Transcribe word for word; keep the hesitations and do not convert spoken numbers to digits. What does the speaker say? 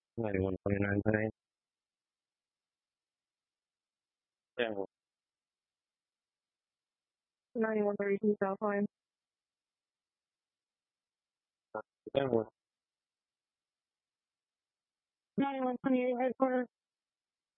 ninety-one twenty-nine tonight. Yeah. ninety-one thirty-two South Line. Yeah. ninety-one twenty-eight headquarters.